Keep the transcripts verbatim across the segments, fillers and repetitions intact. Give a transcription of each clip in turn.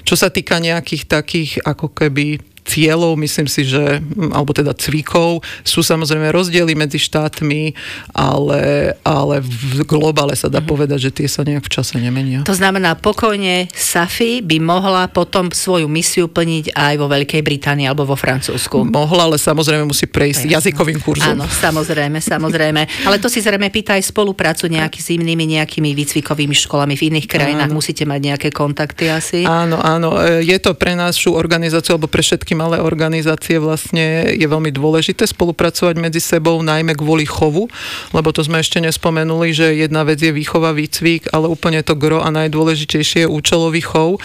Čo sa týka nejakých takých ako keby cieľov, myslím si, že, alebo teda cvikov, sú samozrejme rozdiely medzi štátmi, ale, ale v globále sa dá povedať, že tie sa nejak v čase nemenia. To znamená, pokojne Safi by mohla potom svoju misiu plniť aj vo Veľkej Británii alebo vo Francúzsku. Mohla, ale samozrejme musí prejsť Jasne. jazykovým kurzom. Áno, samozrejme, samozrejme. Ale to si zrejme pýta aj spoluprácu nejaký s inými nejakými výcvikovými školami v iných krajinách. Áno. Musíte mať nejaké kontakty asi. Áno, áno. Je to pre našu organizáciu, alebo pre všetky malé organizácie vlastne je veľmi dôležité spolupracovať medzi sebou, najmä kvôli chovu, lebo to sme ešte nespomenuli, že jedna vec je výchova, výcvik, ale úplne to gro a najdôležitejšie je účelový chov,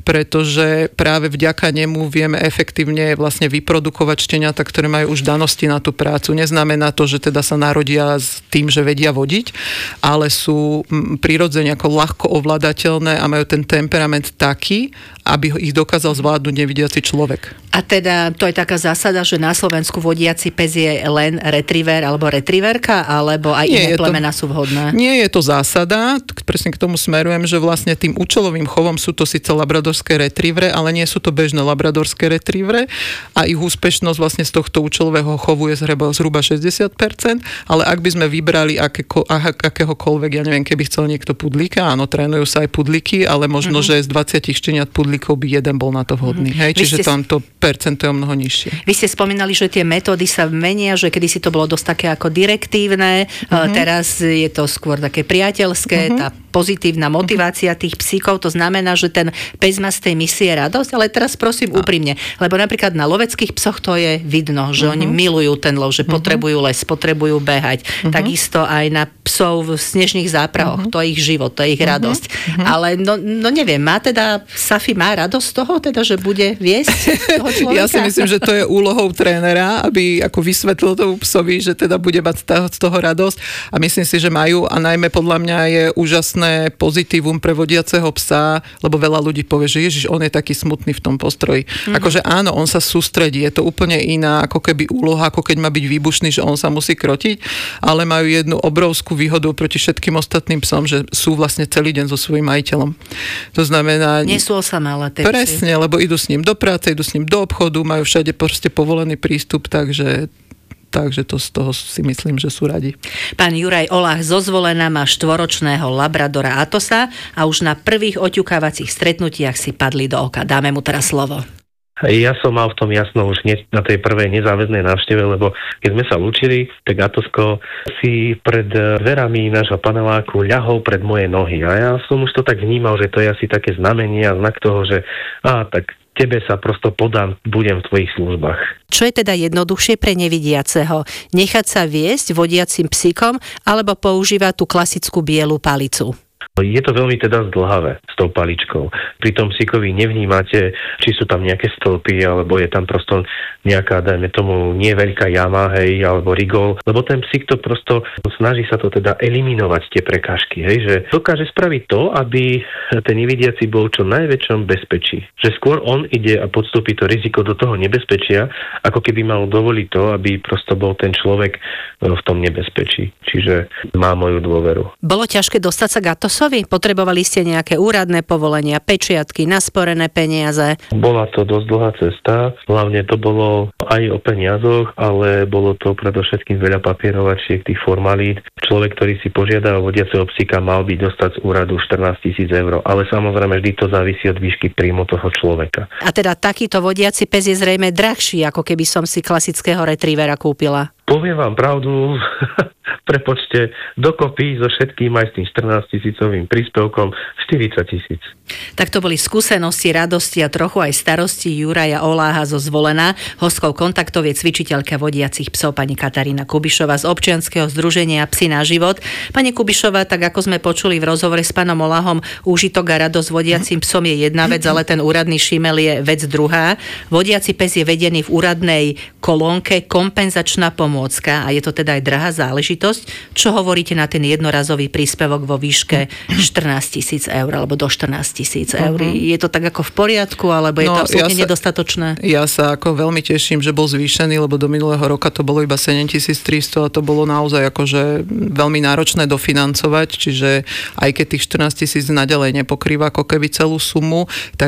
pretože práve vďaka nemu vieme efektívne vlastne vyprodukovať šteniatá, ktoré majú už danosti na tú prácu. Neznamená to, že teda sa narodia s tým, že vedia vodiť, ale sú prirodzene ako ľahko ovládateľné a majú ten temperament taký, aby ich dokázal zvládnuť nevidiaci človek. A teda to je taká zásada, že na Slovensku vodiaci pes je len retriever alebo retrieverka, alebo aj nie iné plemená sú vhodné? Nie je to zásada, presne k tomu smerujem, že vlastne tým účelovým chovom sú to síce labradorské retrievere, ale nie sú to bežné labradorské retrievere a ich úspešnosť vlastne z tohto účelového chovu je zhruba, zhruba šesťdesiat percent, ale ak by sme vybrali akéko, akéhokoľvek, ja neviem, keby chcel niekto pudlíka, áno, trénujú sa aj pudlíky, ale možno, mm-hmm. že z dvadsať šteniat pudlíkov by jeden bol na to vhodný. Mm-hmm. Hej, čiže ste... tam to percento je o mnoho nižšie. Vy ste spomínali, že tie metódy sa menia, že kedysi to bolo dosť také ako direktívne, mm-hmm. teraz je to skôr také priateľské, mm-hmm. tá pozitívna motivácia tých psíkov, to znamená, že ten pes má z tej misie radosť, ale teraz prosím a. úprimne, lebo napríklad na loveckých psoch to je vidno, že mm-hmm. oni milujú ten lov, že mm-hmm. potrebujú les, potrebujú behať. Mm-hmm. Takisto aj na psov v snežných záprahoch, mm-hmm. to je ich život, to je ich mm-hmm. radosť. Mm-hmm. Ale no, no neviem, má teda, Safi má radosť z toho, teda, že bude viesť toho človeka? Ja si myslím, že to je úlohou trénera, aby ako vysvetlil tomu psovi, že teda bude mať z toho radosť a myslím si, že majú a najmä podľa mňa je úžasné pozitívum pre vodiaceho psa, lebo veľa ľudí povie, že Ježiš, on je taký smutný v tom postroji. Mm-hmm. Akože áno, on sa sústredí, je to úplne iná ako keby úloha, ako keď má byť výbušný, že on sa musí krotiť, ale majú jednu obrovskú výhodu proti všetkým ostatným psom, že sú vlastne celý deň so svojím majiteľom. To znamená... Nie sú osamelé. Presne, lebo idú s ním do práce, idú s ním do obchodu, majú všade proste povolený prístup, takže takže to z toho si myslím, že sú radi. Pán Juraj Olách zo Zvolena má štvoročného labradora Atosa a už na prvých oťukávacích stretnutiach si padli do oka. Dáme mu teraz slovo. Ja som mal v tom jasno už hneď na tej prvej nezáväznej návšteve, lebo keď sme sa lúčili, tak Atosko si pred dverami nášho paneláku ľahol pred moje nohy. A ja som už to tak vnímal, že to je asi také znamenie a znak toho, že á, tak tebe sa prosto podám, budem v tvojich službách. Čo je teda jednoduchšie pre nevidiaceho? Nechať sa viesť vodiacim psíkom alebo používať tú klasickú bielu palicu? Je to veľmi teda zdĺhavé s tou paličkou. Pri tom psíkovi nevnímate, či sú tam nejaké stĺpy, alebo je tam prosto nejaká, dajme tomu, nie veľká jama, hej, alebo rigol, lebo ten psík to prosto snaží sa to teda eliminovať tie prekážky, hej, že dokáže spraviť to, aby ten nevidiaci bol čo najväčšom bezpečí. Že skôr on ide a podstúpi to riziko do toho nebezpečia, ako keby mal dovoliť to, aby prosto bol ten človek v tom nebezpečí. Čiže má moju dôveru. Bolo ťažké dostať sa k Atosovi? Potrebovali ste nejaké úradné povolenia, pečiatky, nasporené peniaze? Bola to dosť dlhá cesta, hlavne to bolo aj o peniazoch, ale bolo to predovšetkým veľa papierovačiek, tých formalít. Človek, ktorý si požiada o vodiaceho psíka, mal byť dostať z úradu štrnásť tisíc eur, ale samozrejme vždy to závisí od výšky príjmu toho človeka. A teda takýto vodiaci pes je zrejme drahší, ako keby som si klasického retrievera kúpila. Poviem vám pravdu, prepočte dokopy so všetkým aj s tým štrnásť tisícovým príspevkom štyridsať tisíc. Tak to boli skúsenosti, radosti a trochu aj starosti Juraja Oláha zo Zvolena. Hostkou kontaktov je cvičiteľka vodiacich psov pani Katarína Kubišová z občianskeho združenia Psi na život. Pani Kubišová, tak ako sme počuli v rozhovore s pánom Oláhom, úžitok a radosť vodiacim psom je jedna vec, ale ten úradný šimel je vec druhá. Vodiaci pes je vedený v úradnej kolónke kompenzačná pomôcka a je to teda aj drahá záležitosť. Čo hovoríte na ten jednorazový príspevok vo výške štrnásť tisíc eur alebo do štrnásť tisíc eur? Uh-huh. Je to tak ako v poriadku, alebo je no, to absolútne ja nedostatočné? Ja sa ako veľmi teším, že bol zvýšený, lebo do minulého roka to bolo iba sedemtisíctristo a to bolo naozaj akože veľmi náročné dofinancovať, čiže aj keď tých štrnásť tisíc naďalej nepokrýva ako keby celú sumu, tak